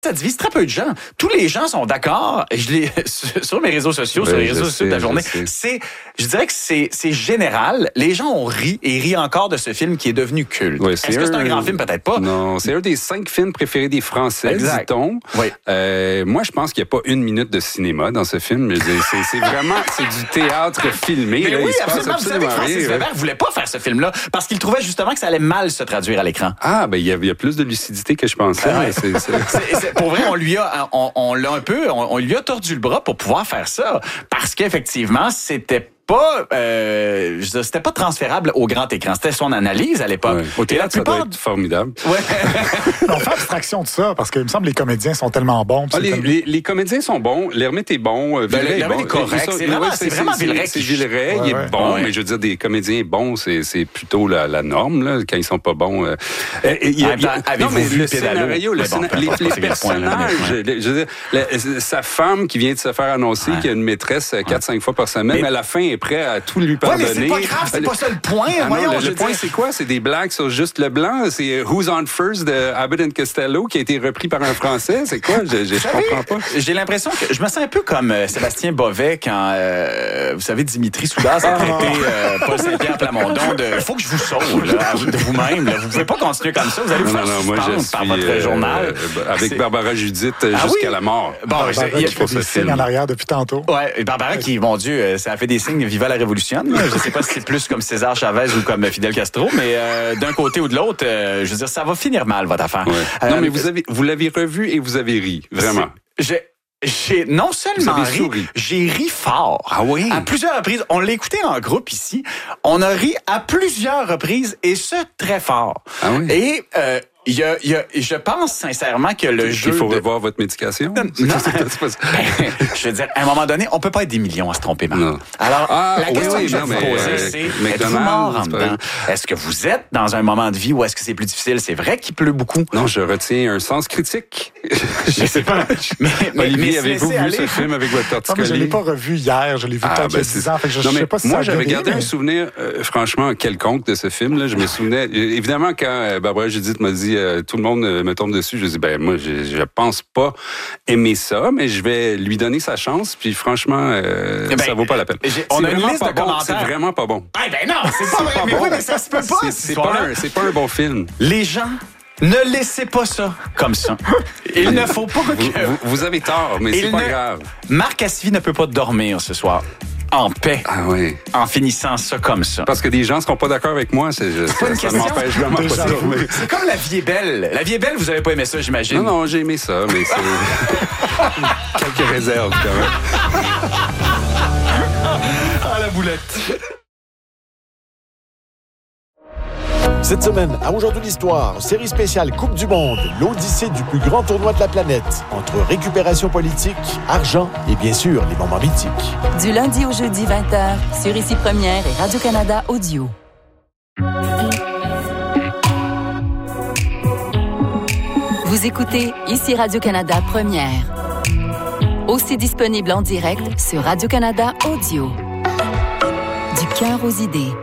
Ça divise très peu de gens. Tous les gens sont d'accord. Sur mes réseaux sociaux, sur les réseaux sociaux de la journée. Je dirais que c'est général. Les gens ont ri et rient encore de ce film qui est devenu culte. Oui, Est-ce que c'est un grand film? Peut-être pas. Non, c'est un des 5 films préférés des Français, dit-on. Oui. Moi, je pense qu'il n'y a pas une minute de cinéma dans ce film. C'est vraiment, c'est du théâtre filmé. Mais là, oui, absolument. Vous savez que Francis Weber voulait pas faire ce film-là parce qu'il trouvait justement que ça allait mal se traduire à l'écran. Ah, ben il y a plus de lucidité que je pensais. Pour vrai, on lui a tordu le bras pour pouvoir faire ça. Parce qu'effectivement, c'était pas transférable au grand écran. C'était son analyse à l'époque. Ouais. Au théâtre, ça doit être formidable. Ouais. On fait abstraction de ça, parce qu'il me semble que les comédiens sont tellement bons. Les comédiens sont bons. L'Hermite est bon. Villeray est bon. Est correct. C'est vraiment Villeray. C'est Villeray, il est bon, mais je veux dire, des comédiens bons, c'est plutôt la norme, là, quand ils sont pas bons. Non, mais le scénario, les personnages, je veux dire, sa femme qui vient de se faire annoncer qu'il y a une maîtresse 4-5 fois par semaine, à la fin, est prêt à tout lui pardonner. Ouais, mais c'est pas grave, c'est pas ça le point. Le point, c'est quoi? C'est des blagues sur juste le blanc. C'est Who's on First de Abbott and Costello qui a été repris par un Français. C'est quoi? Je comprends pas. J'ai l'impression que je me sens un peu comme Sébastien Bovet quand, vous savez, Dimitri Soudas a traité Paul Saint-Pierre Plamondon de « faut que je vous sauve là, de vous-même. Là. Vous pouvez pas continuer comme ça. Vous allez vous faire suspendre par votre journal. » Avec Barbara Judith jusqu'à la mort. Bon, il faut des signes en arrière depuis tantôt. Ouais, Barbara qui, mon Dieu, ça a fait des signes Viva la Révolution. Je sais pas si c'est plus comme César Chavez ou comme Fidel Castro, mais d'un côté ou de l'autre, je veux dire, ça va finir mal, votre affaire. Ouais. Non, mais vous l'avez revu et vous avez ri, vraiment. J'ai non seulement ri, j'ai ri fort. Ah oui? À plusieurs reprises. On l'a écouté en groupe ici. On a ri à plusieurs reprises et ce, très fort. Ah oui? Et je pense sincèrement que le jeu... Il faut revoir votre médication? Non. Je veux dire, à un moment donné, on peut pas être des millions à se tromper, Marc. Non. Alors, la question que je vais vous poser, c'est, êtes-vous mort en dedans? Est-ce que vous êtes dans un moment de vie où est-ce que c'est plus difficile? C'est vrai qu'il pleut beaucoup. Non, je retiens un sens critique. Je sais pas. Olivier, avez-vous vu ce film avec votre torticolis? Je l'ai pas revu hier. Je l'ai vu peut-être il y a 10 ans. Fait que je sais pas si moi, j'avais gardé un souvenir, franchement, quelconque de ce film-là. Je me souvenais... Évidemment, quand Barbara Judith m'a dit tout le monde me tombe dessus, je dis moi je pense pas aimer ça, mais je vais lui donner sa chance, puis franchement ça vaut pas la peine. On a une liste de commentaires. C'est vraiment pas bon. Non, c'est pas vrai. Mais oui, mais ça se peut pas. C'est pas un bon film. Les gens, ne laissez pas ça comme ça. Il ne faut pas que... Vous avez tort, mais c'est pas grave. Marc Cassivi ne peut pas dormir ce soir. En paix. Ah oui. En finissant ça comme ça. Parce que des gens ne seront pas d'accord avec moi. Ça ne m'empêche vraiment pas de dormir. C'est comme La vie est belle. La vie est belle, vous avez pas aimé ça, j'imagine. Non, j'ai aimé ça, mais c'est... Quelques réserves, quand même. Ah, la boulette. Cette semaine, à Aujourd'hui l'Histoire, série spéciale Coupe du Monde, l'odyssée du plus grand tournoi de la planète, entre récupération politique, argent et bien sûr les moments mythiques. Du lundi au jeudi 20h, sur Ici Première et Radio-Canada Audio. Vous écoutez Ici Radio-Canada Première. Aussi disponible en direct sur Radio-Canada Audio. Du cœur aux idées.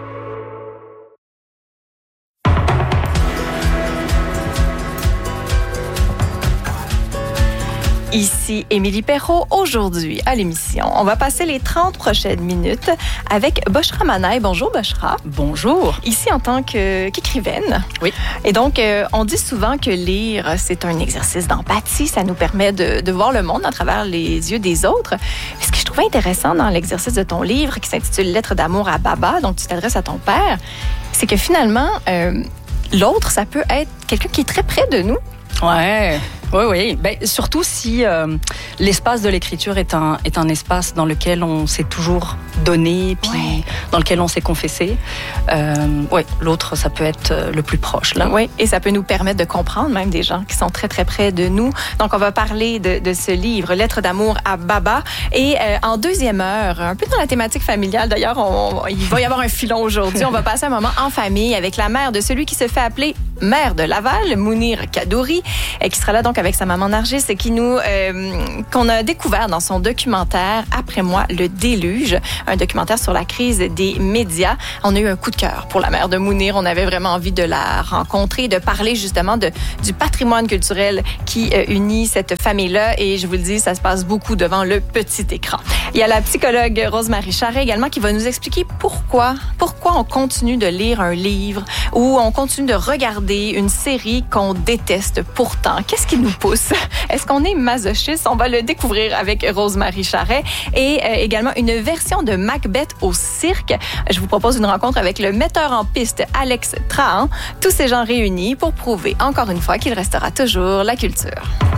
Ici Émilie Perrault. Aujourd'hui, à l'émission, on va passer les 30 prochaines minutes avec Boshra Manaï. Bonjour, Boshra. Bonjour. Ici en tant qu'écrivaine. Oui. Et donc, on dit souvent que lire, c'est un exercice d'empathie. Ça nous permet de voir le monde à travers les yeux des autres. Ce que je trouvais intéressant dans l'exercice de ton livre, qui s'intitule « Lettre d'amour à Baba », donc tu t'adresses à ton père, c'est que finalement, l'autre, ça peut être quelqu'un qui est très près de nous. Ouais. Oui. Ben, surtout si l'espace de l'écriture est un espace dans lequel on s'est toujours donné, puis dans lequel on s'est confessé. L'autre, ça peut être le plus proche. Là. Oui, et ça peut nous permettre de comprendre même des gens qui sont très, très près de nous. Donc, on va parler de ce livre, Lettre d'amour à Baba. Et en deuxième heure, un peu dans la thématique familiale, d'ailleurs, il va y avoir un filon aujourd'hui. On va passer un moment en famille avec la mère de celui qui se fait appeler maire de Laval, Mounir Kadouri, qui sera là donc avec sa maman Nargis, qu'on a découvert dans son documentaire « Après moi, le déluge », un documentaire sur la crise des médias. On a eu un coup de cœur pour la mère de Mounir. On avait vraiment envie de la rencontrer, de parler justement du patrimoine culturel qui unit cette famille-là. Et je vous le dis, ça se passe beaucoup devant le petit écran. Il y a la psychologue Rose-Marie Charret également qui va nous expliquer pourquoi on continue de lire un livre ou on continue de regarder une série qu'on déteste pourtant. Qu'est-ce qui nous pousse? Est-ce qu'on est masochiste? On va le découvrir avec Rose-Marie Charret. Et également une version de Macbeth au cirque. Je vous propose une rencontre avec le metteur en piste Alex Trahan. Tous ces gens réunis pour prouver encore une fois qu'il restera toujours la culture.